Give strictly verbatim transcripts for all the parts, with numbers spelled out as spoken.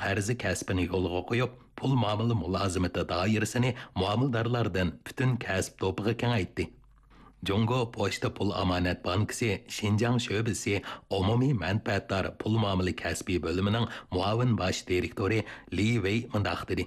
qarzi kasbini yo'lga qo'yib, pul muomala mulozimati doirasini muomildorlardan butun kasb to'piga kengaytdi. Jungo Pochta Pul Amanat Bankisi Şinjan Şöbesi Umumiy Manfaatdor Pul Muomala Kasbiy bo'limining muavin bosh direktori Li Wei mundaq dedi.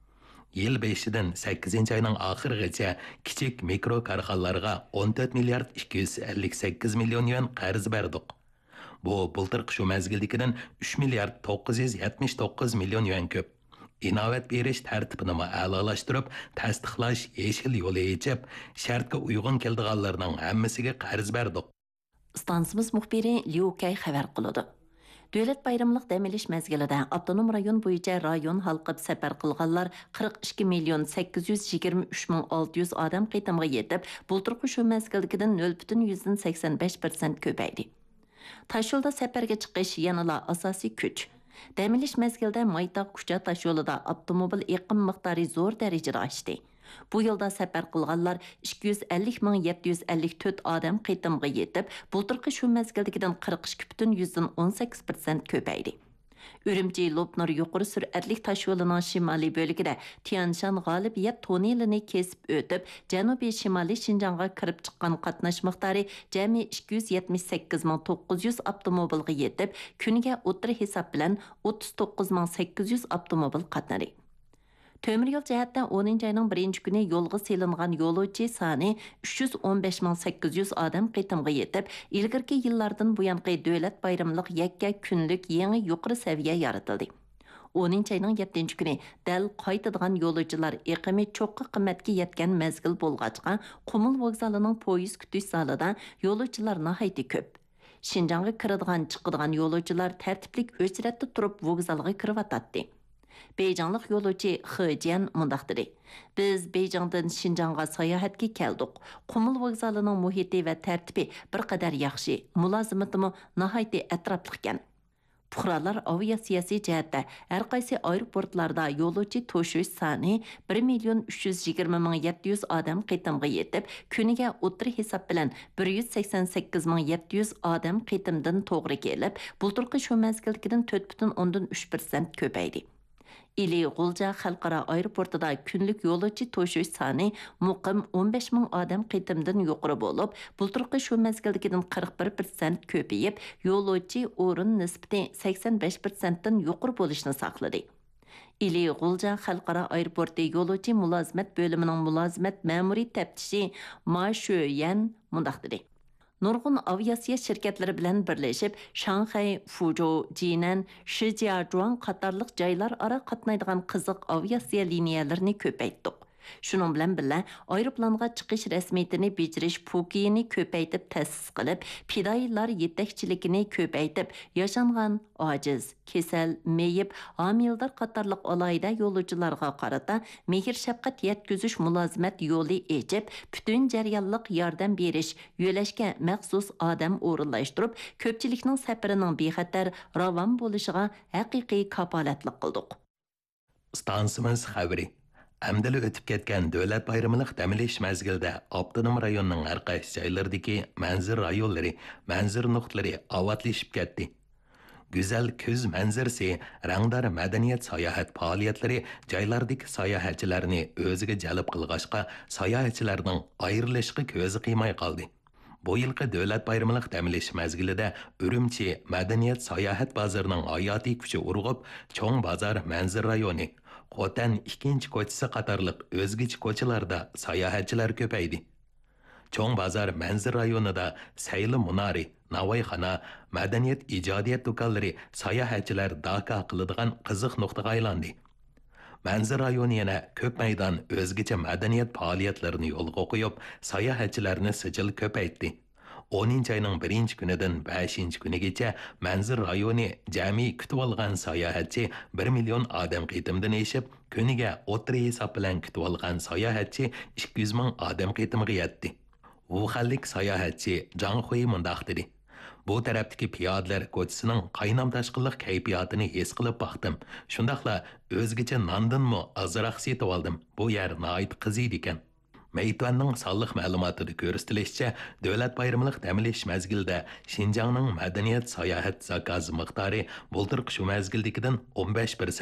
Yil beshidan sakkizinchi oyning oxirigacha kichik mikro korxonalarga o'n to'rt milliard ikki yuz ellik sakkiz million yuan qarz berdik. Bu bultirqi shu mazgildagidan uch milliard to'qqiz yuz yetmish to'qqiz million yuan ko'p. İnovat berish tartibini a'lolashtirib, tasdiqlash yeshil yo'li yechib, shartga uyg'un keldiganlarning hammasiga qarz berdik. Stansimiz muxbiri Liu Kay xabar qiladi. Davlat bayramlıq dam olish mezgilida avtonom rayon bo'yicha rayon halqib safar qilganlar qirq ikki million sakkiz yuz yigirma uch ming olti yuz odam qitimga yetib, bulturqi shu mezgildagidan nol butun sakson besh persent ko'paydi. Taşyolda safarga chiqish yanala asosiy kuch. Dam olish mezgilida Maytaq Kucha taşyolida avtomobil eqim miqdori zo'r darajada oshdi. Bu yilda safar qilganlar ikki yuz ellik ming yetti yuz ellik to'rt odam qitimga yetib, bulturqi shu mezgildagidan qirq ikki butun o'n sakkiz persent ko'paydi. Ürümçi Lopnur yuqori sur'atli taşyoluning shimoliy bo'lagida Tianshan G'olibiyat tonelini kesib o'tib, janubiy shimoliy Shinjongga kirib chiqqan qatnash miqdori jami ikki yuz yetmish sakkiz ming to'qqiz yuz avtomobilga yetib, kuniga o'tir hisob bilan o'ttiz to'qqiz ming sakkiz yuz avtomobil qatnadi. Tömür yol jihatdan o'ninchi oyning birinchi kuni yo'lga selingan yo'lovchi soni uch yuz o'n besh ming sakkiz yuz odam qitimga yetib, ilgirki yillardan buyanqi davlat bayramlıq yakka kunlik yangi yuqori saviya yaratildi. o'ninchi oyning yettinchi kuni dal qaytadigan yo'lovchilar eqimi cho'qqi qimmatga yetgan mezgil bo'lg'achqa, Qumul vokzalining poyezd kutish zalida yo'lovchilar nihoyatda ko'p. Shinjongga kiradigan chiqadigan yo'lovchilar tartiblik o'chratda turib vokzalga kirivatadi. Beyjanlıq yo'lovchi He Jian mundaq dedi. Biz Beyjandan Shinjongga sayohatga keldik. Qumul vokzalining muhiti va tartibi bir qadar yaxshi, mulozimatimi nihoyatda atrofli ekan. Fuqarolar aviatsiyasi jihatda har qaysi aeroportlarda yo'lovchi to'shish soni bir million uch yuz yigirma ming yetti yuz odam qitimga yetib, kuniga o'tir hisob bilan bir yuz sakson sakkiz ming yetti yuz odam qitimdan to'g'ri kelib, bulturqi shu mezgildagidan to'rt butun uch persent ko'paydi. Ili G'ulja xalqaro aeroportida kunlik yo'lovchi to'shish soni muqim o'n besh ming odam qitimdan yuqori bo'lib, bulturqi shu mezgildagidan qirq bir persent ko'payib, yo'lovchi o'rin nisbati sakson besh persentdan yuqori bo'lishni saqladi. Ili G'ulja xalqaro aeroporti yo'lovchi mulozimat bo'limining mulozimat ma'muriy taftishi Ma Shuyan mundaq dedi. Nurg'un aviasiya shirkatlari bilan birlashib, Shanxay, Fuzhou, Jinan, Shijiazhuang qatorliq joylar aro qatnaydigan qiziq aviasiya liniyalarini ko'paytdik. Shunun bilan birga aeroplanga chiqish rasmiyatini bejirish pokiyini ko'paytib ta'sis qilib, fidoyilar yetakchiligini ko'paytib, yashangan ojiz, kasal, meyib, homildor qatorliq alayda yo'lovchilarga qarata mehr shafqat yetkazish mulozimat yo'li echib, butun jarayonliq yordam berish, yo'lashga maxsus odam o'rinlashtirib, ko'pchilikning safarining bexatar ravon bo'lishiga haqiqiy kafolatlik qildik. Stansimiz xabari Әмділі өтіп кеткен дөләт байрамылық дәмілеш мәзгілді Abdunum rayonunun hər qaysı joylardagi manzir rayonlari, manzir nuqtalari avatlashib ketdi. Güzel көз manzirasi, rangdar madaniyat sayohat faoliyatlari joylardagi sayohatchilarni o'ziga jalb qilg'achqa, sayohatchilarning ayrilishiga ko'zi qiymay qoldi. Bu yilgi davlat bayramlıq dәmilish mazgilida Urumchi madaniyat sayohat bozorining hayotiy kuchi urg'ib, cho'ng bozor manzir rayoni Qo'tan ikkinchi ko'chasi qatorliq o'zgacha ko'chalarda sayohatchilar ko'paydi. Cho'ng bozor manzir rayonida Sayli Munari, Navoiyxona, madaniyat ijodiyat do'konlari sayohatchilar daka qiladigan qiziq nuqtaga aylandi. Manzir rayoni yana ko'p maydon o'zgacha madaniyat faoliyatlarini yo'lga qo'yib, sayohatchilarni sijil ko'paytdi. o'ninchi oyning birinchi kunidan beshinchi kunigacha Manzir rayoni jami kutib olgan sayohatchi bir million odam qitimdan eshib, kuniga o'tri hisob bilan kutib olgan sayohatchi ikki yuz ming odam qitimga yetdi. Wuhanlik sayohatchi Zhang Hui mundaq dedi. Bu tarafdagi piyodalar ko'chasining qaynam tashqinlik kayfiyatini his qilib baxtim. Shundaqla o'zgacha nondanmi azroq setib oldim. Bu yer nihoyat qiziydi ekan. Meytuanның sağlıq məlumatında görüstülüşçə, dövlət bayramlıq dəmiliş məzgildə Şinjanның mədəniyyət sayahat zakazı miqdarı bulturq şu məzgildikidən on besh persent